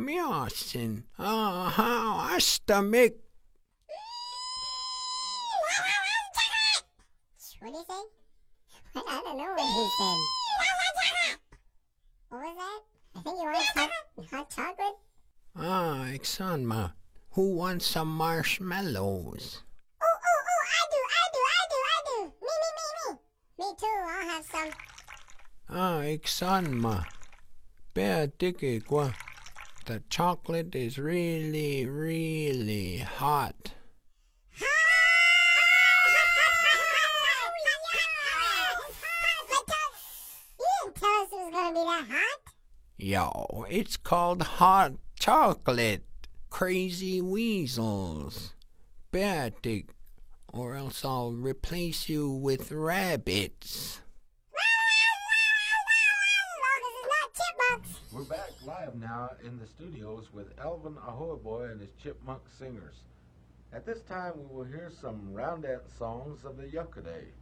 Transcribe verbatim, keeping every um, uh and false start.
mjausen. Aha, hasta Mick. What did he say? I don't know what he said. What was that? I think you want hot, hot chocolate? Ah, Exanma. Who wants some marshmallows? Oh, oh, oh, I do, I do, I do, I do. Me, me, me, me. Me too, I'll have some. Ah, Exanma. Bear digigwa. The chocolate is really, really hot. You didn't tell us it was going to be that hot. Yo, it's called hot chocolate. Crazy weasels. Bear dig, or else I'll replace you with rabbits. We're back live now in the studios with Alvin Ahoyboy and his Chipmunk Singers. At this time, we will hear some round dance songs of the Yucca Day.